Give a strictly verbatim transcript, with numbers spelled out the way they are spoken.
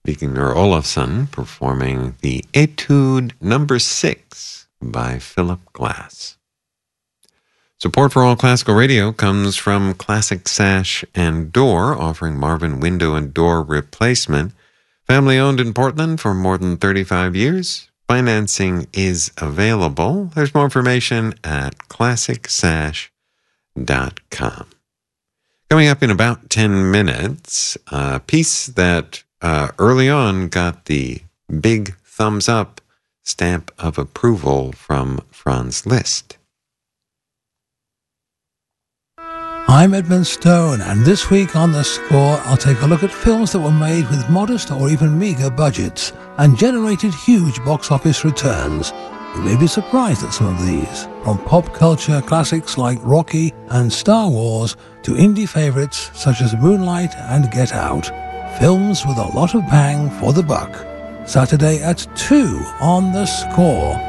Vikingur Olafsson performing the Etude number six by Philip Glass. Support for All Classical Radio comes from Classic Sash and Door, offering Marvin window and door replacement. Family owned in Portland for more than thirty-five years. Financing is available. There's more information at classic sash dot com. Coming up in about ten minutes, a piece that uh, early on got the big thumbs up stamp of approval from Franz Liszt. I'm Edmund Stone, and this week on The Score, I'll take a look at films that were made with modest or even meagre budgets and generated huge box office returns. You may be surprised at some of these, from pop culture classics like Rocky and Star Wars to indie favorites such as Moonlight and Get Out. Films with a lot of bang for the buck. Saturday at two on The Score.